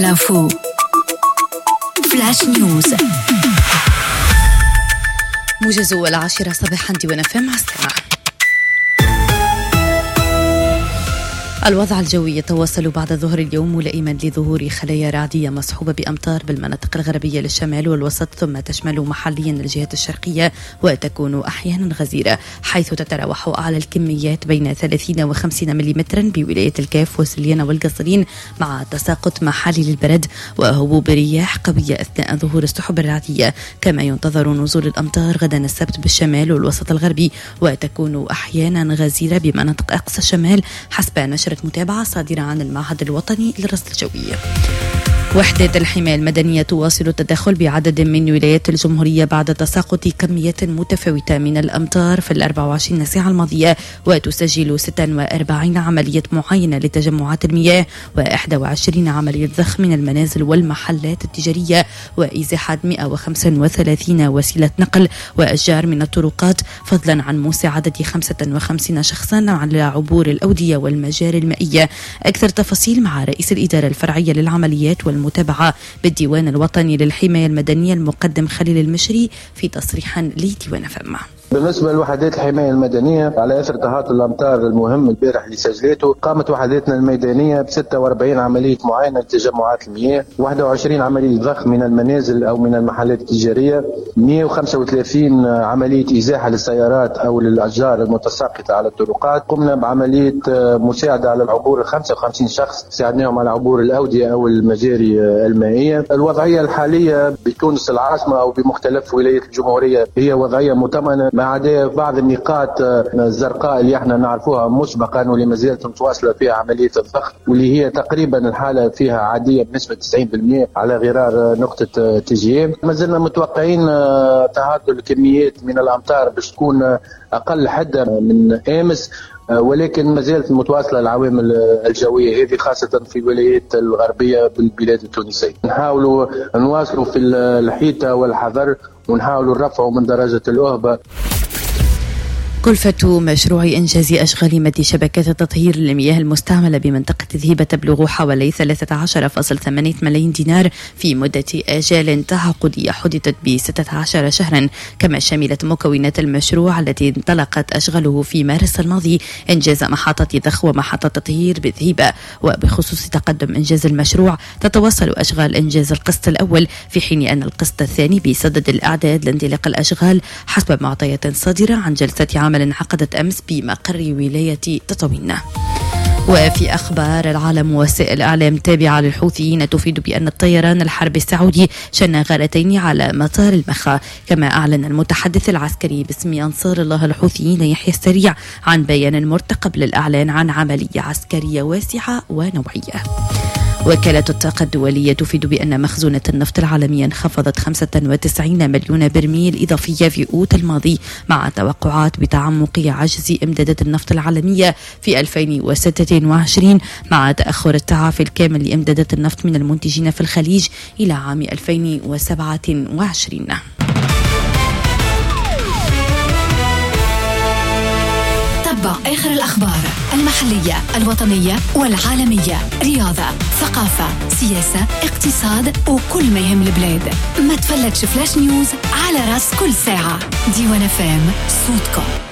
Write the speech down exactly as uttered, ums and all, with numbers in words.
L'info. Flash News. موجز العاشرة صباحا ديوان اف ام. مع السلامة. الوضع الجوي يتواصل بعد ظهر اليوم ملائما لظهور خلايا رعدية مصحوبة بأمطار بالمناطق الغربية للشمال والوسط، ثم تشمل محليا الجهات الشرقية وتكون أحيانا غزيرة، حيث تتراوح أعلى الكميات بين ثلاثين وخمسين ملم بولاية الكاف وسليانة والقصرين، مع تساقط محالي للبرد وهبوب رياح قوية أثناء ظهور السحب الرعدية. كما ينتظر نزول الأمطار غدا السبت بالشمال والوسط الغربي، وتكون أحيانا غزيرة بمناطق أقصى الشمال، حسب نشر متابعة صادرة عن المعهد الوطني للرصد الجوي. وحدة الحماية المدنية تواصل التدخل بعدد من ولايات الجمهورية بعد تساقط كميات متفاوتة من الأمطار في الأربع وعشرين ساعة الماضية، وتسجل ستة وأربعين عملية معاينة لتجمعات المياه وإحدى وعشرين عملية ضخ من المنازل والمحلات التجارية، وإزاحة مئة وخمسة وثلاثين وسيلة نقل وأشجار من الطرقات، فضلا عن مساعدة خمسة وخمسين شخصا على عبور الأودية والمجاري المائية. أكثر تفاصيل مع رئيس الإدارة الفرعية للعمليات والمتابعة بالديوان الوطني للحماية المدنية المقدم خليل المشري في تصريح لديوان فما. بالنسبة لوحدات الحماية المدنية، على أثر تهاطل الأمطار المهم البارح اللي سجلته، قامت وحداتنا الميدانية ب ستة وأربعين عملية معاينة لتجمعات المياه، واحد وعشرين عملية ضخ من المنازل أو من المحلات التجارية، مئة وخمسة وثلاثين عملية إزاحة للسيارات أو للأشجار المتساقطة على الطرقات. قمنا بعملية مساعدة على العبور خمسة وخمسين شخص، ساعدناهم على عبور الأودية أو المجاري المائية. الوضعية الحالية بتونس العاصمة أو بمختلف ولايات الجمهورية هي وضعية مطمئنة، ما عدا بعض النقاط الزرقاء اللي احنا نعرفوها مسبقا واللي ما زالت متواصله فيها عمليه الضغط، واللي هي تقريبا الحاله فيها عاديه بنسبه تسعين بالمئة على غرار نقطه تجييم. ما زلنا متوقعين تهاطل الكميات من الامطار باش تكون اقل حده من امس، ولكن ما زالت متواصله العوامل الجويه هذه خاصه في الولايات الغربيه بالبلاد التونسيه. نحاولوا نواصلوا في الحيطه والحذر ونحاولوا الرفع من درجه الأهبة. كلفة مشروع إنجاز أشغال مد شبكة تطهير المياه المستعملة بمنطقة ذهيبة تبلغ حوالي ثلاثة عشر فاصلة ثمانية ملايين دينار في مدة آجال تعاقدية حددت ب ستة عشر شهرا. كما شملت مكونات المشروع التي انطلقت أشغاله في مارس الماضي إنجاز محطة ضخ ومحطة تطهير بذهيبة. وبخصوص تقدم إنجاز المشروع، تتواصل أشغال إنجاز القسط الأول، في حين أن القسط الثاني بصدد الإعداد لانطلاق الأشغال حسب معطيات صادرة عن جلسة عمل انعقدت أمس بمقر ولاية تطاوين. وفي أخبار العالم، وسائل الإعلام تابعة للحوثيين تفيد بأن الطيران الحربي السعودي شن غارتين على مطار المخا. كما أعلن المتحدث العسكري باسم أنصار الله الحوثيين يحيى السريع عن بيان مرتقب للإعلان عن عملية عسكرية واسعة ونوعية. وكالة الطاقة الدولية تفيد بأن مخزونة النفط العالمية انخفضت خمسة وتسعين مليون برميل إضافية في أوت الماضي، مع توقعات بتعمق عجز إمدادات النفط العالمية في ألفين وستة وعشرين، مع تأخر التعافي الكامل لإمدادات النفط من المنتجين في الخليج إلى عام ألفين وسبعة وعشرين. تابع آخر الأخبار المحلية الوطنية والعالمية، رياضة، ثقافة، سياسة، اقتصاد وكل ما يهم البلاد. ما تفلتش فلاش نيوز على راس كل ساعة. ديوان اف ام، صوتكم.